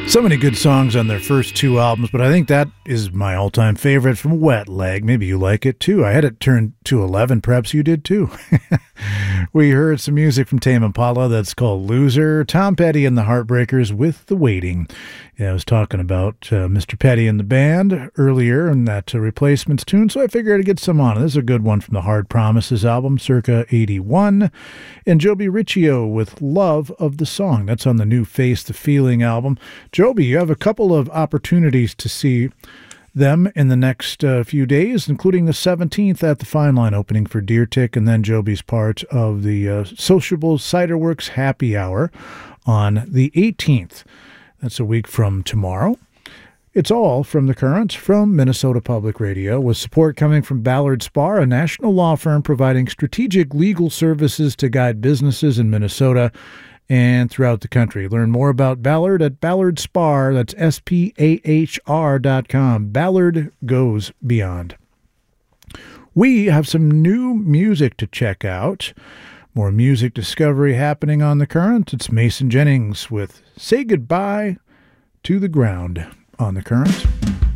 So many good songs on their first two albums, but I think that is my all-time favorite from Wet Leg. Maybe you like it too. I had it turned to 11. Perhaps you did too. We heard some music from Tame Impala that's called Loser. Tom Petty and the Heartbreakers with The Waiting. Yeah, I was talking about Mr. Petty and the band earlier and that Replacements tune, so I figured I'd get some on. This is a good one from the Hard Promises album, circa 81. And Joby Riccio with Love of the Song. That's on the new Face the Feeling album. Joby, you have a couple of opportunities to see them in the next few days, including the 17th at the Fine Line opening for Deer Tick, and then Joby's part of the Sociable Ciderworks Happy Hour on the 18th. That's a week from tomorrow. It's all from The Current from Minnesota Public Radio, with support coming from Ballard Spahr, a national law firm providing strategic legal services to guide businesses in Minnesota and throughout the country. Learn more about Ballard at Ballard Spahr. That's SPAHR.com. Ballard goes beyond. We have some new music to check out. More music discovery happening on The Current. It's Mason Jennings with Say Goodbye to the Ground on The Current.